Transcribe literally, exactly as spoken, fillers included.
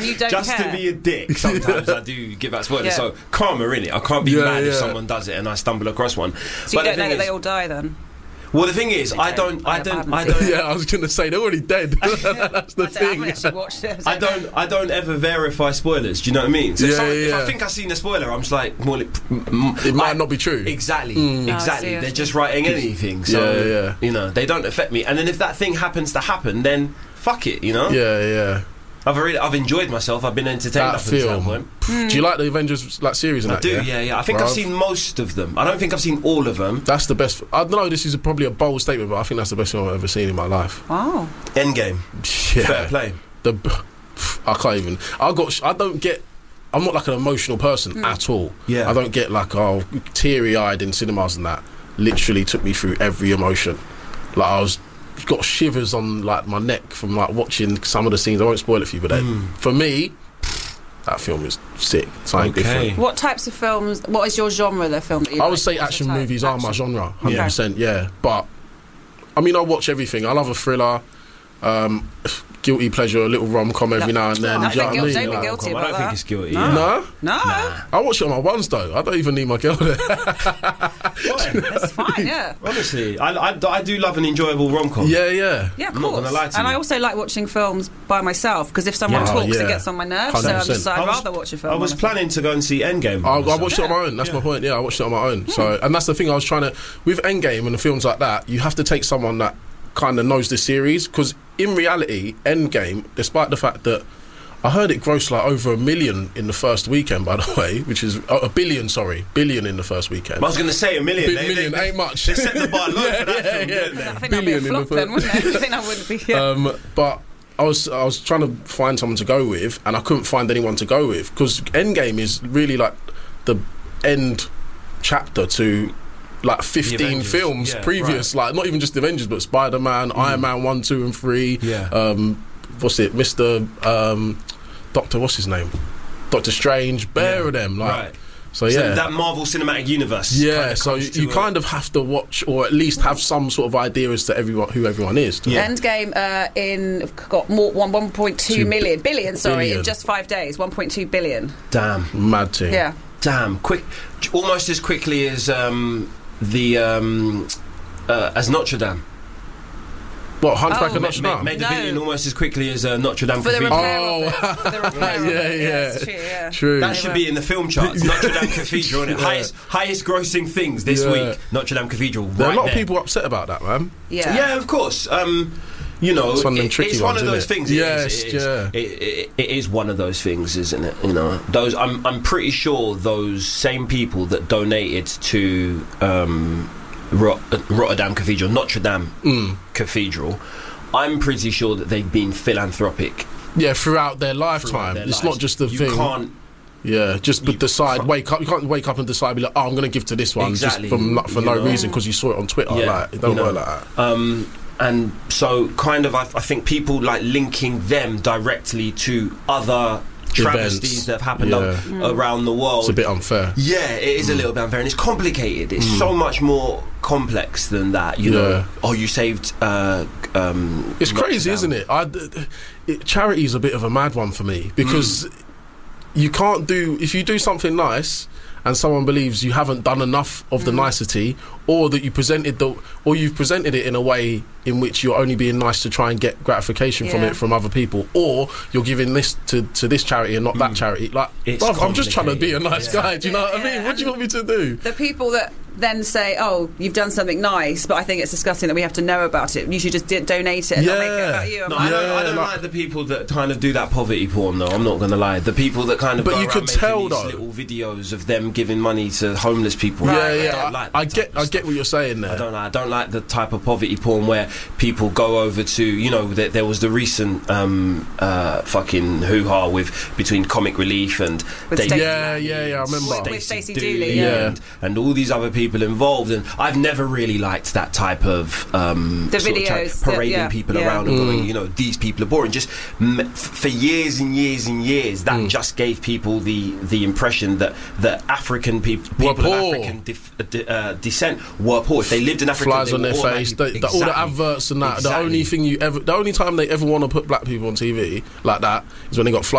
you don't just care. to be a dick. Sometimes I do give out spoilers. Yeah. So karma, innit? I can't be Yeah, mad if yeah. someone does it and I stumble across one. So but you the don't know thing that is, they all die then? well, the thing is, I Okay. don't, I Yeah, don't, I I haven't don't. Yeah, I was going to say they're already dead. That's the I, don't, I thing. haven't actually watched it. so I don't. I don't ever verify spoilers. Do you know what I mean? So if, Yeah, someone, yeah, if I yeah. think I've seen a spoiler, I'm just like, well, it, mm, It might I- not be true. Exactly, Mm. Oh, I exactly. see, I They're see. just writing anything. So Yeah, yeah. you know, they don't affect me. And then if that thing happens to happen, then fuck it. You know, Yeah, yeah. I've already, I've enjoyed myself. I've been entertained That up until that film. point. Do you like the Avengers like series and I that? do, yeah, yeah, yeah. I think I've Bruv. seen most of them. I don't think I've seen all of them. That's the best. I don't know. This is probably a bold statement, but I think that's the best film I've ever seen in my life. Wow. Endgame, Yeah. fair play. The I can't even. I got. I don't get. I'm not like an emotional person at all. Yeah. I don't get like oh teary eyed in cinemas and that. Literally took me through every emotion. Like I was got shivers on like my neck from like watching some of the scenes. I won't spoil it for you, but then for me, that film is sick. Something Okay. different. What types of films? What is your genre? The film that you I like? would say What's action the type? movies are my Action. genre, hundred percent. Yeah, but I mean, I watch everything. I love a thriller, um, guilty pleasure, a little rom com every No. now and then. I do you know think what I guilty- mean? don't be guilty I about don't think that. it's guilty. No. yeah. No, No, I watch it on my ones though. I don't even need my girl there. that's fine. Yeah. Honestly, I, I, I do love an enjoyable rom com. yeah, yeah. Yeah, of I'm not course. gonna lie to and you. I also like watching films by myself because if someone Yeah. talks, Oh, yeah. it gets on my nerves. So I'm one hundred just like, I I'd was- rather watch a film. I was by myself. planning to go and see Endgame. I, I myself. watched it on my own. That's my point. Yeah, I watched it on my own. So, and that's the thing I was trying to with Endgame and the films like that. You have to take someone that kind of knows the series because in reality, Endgame, despite the fact that I heard it grossed like over a million in the first weekend, by the way, which is oh, a billion. Sorry, billion in the first weekend. I was going to say a million. Bi- They- million they, ain't much. They set the bar low Yeah, for that yeah, film, yeah. didn't they? I think that'd be a billion in the flop then, fir- wouldn't it? I think that wouldn't be. Yeah. Um, but I was I was trying to find someone to go with, and I couldn't find anyone to go with because Endgame is really like the end chapter to like fifteen Avengers, films yeah, previous, like not even just Avengers, but Spider Man, Iron Man one, two, and three. Yeah. Um, what's it, Mister Um, Doctor? What's his name? Doctor Strange. Bear Yeah, of them, like. right. So So yeah. that Marvel Cinematic Universe. yeah, kinda so comes you, to you a- kind of have to watch, or at least have some sort of idea as to everyone who everyone is. to- Yeah. Endgame uh, in got more one one point two Two million billion. Sorry, billion. in just five days, one point two billion. Damn, Mad thing. Yeah. damn, quick, almost as quickly as um, the um, uh, as Notre Dame. What, Hunchback Oh, of ma- Notre Made, Dame? made the No. billion almost as quickly as uh, Notre Dame For the Cathedral. repair Oh. of it. For the repair of Yeah, it. yeah. it's true, yeah. True. That should be in the film charts. Notre Dame Cathedral, and Yeah. highest highest grossing things this Yeah. week. Notre Dame Cathedral. There are right a lot of there. people upset about that, man. Yeah. Yeah, of course. Um, you know, It's one of them it- tricky it's one ones, of those isn't it? things. It Yes, is, it is. yeah. It, it, it is one of those things, isn't it? You know, those. I'm I'm pretty sure those same people that donated to um, Rot- Rotterdam Cathedral, Notre Dame Mm. Cathedral. I'm pretty sure that they've been philanthropic Yeah, throughout their throughout lifetime. their It's lives. not just the you thing. Can't Yeah, just but you decide. can't- Wake up. You can't wake up and decide. Be like, oh, I'm going to give to this one Exactly. just from not, for You no know. reason because you saw it on Twitter. Yeah, Like, it don't you know. work like that. Um, and so, kind of, I, I think people like linking them directly to other travesties Events. that have happened Yeah. a- around the world. It's a bit unfair. Yeah, it is a little bit unfair, and it's complicated. It's so much more complex than that. You know, Yeah. oh, you saved. Uh, um, It's Notre crazy, Dame. isn't it? I, it? Charity is a bit of a mad one for me because you can't do if you do something nice and someone believes you haven't done enough of the nicety, or that you presented the, or you've presented it in a way in which you're only being nice to try and get gratification from Yeah. it from other people, or you're giving this to, to this charity and not that charity. Like, It's bruv, I'm just trying to be a nice complicated. guy. Do you know what I mean? Yeah. What do you want me to do? The people that then say, "Oh, you've done something nice, but I think it's disgusting that we have to know about it. You should just d- donate it and not make it Yeah. about you." I'm No, like, I don't, I Yeah, don't like- like the people that kind of do that poverty porn, though. I'm not going to lie. The people that kind of But go you around could making tell, these though. little videos of them giving money to homeless people. Yeah, I yeah. don't I, like I that get, type I of get stuff. what you're saying there. I don't, I don't like the type of poverty porn where people go over to, you know, there, there was the recent um, uh, fucking hoo-ha with between Comic Relief and With Daisy Stacey- Yeah, yeah, yeah, I remember. With- with Stacey Dooley, yeah. and, and all these other people involved, and I've never really liked that type of um, The sort of type- videos that- parading yeah, people yeah. around and Mm. going, you know, these people are boring. Just m- f- for years and years and years, that Mm. just gave people the the impression that that African peop- Were people of poor. African dif- uh, di- uh, descent were poor. If they lived in Africa, Flies they on were their automatically- face, the, the, all the Exactly. adverts and that. The Exactly. only thing you ever, the only time they ever want to put black people on T V like that is when they got flies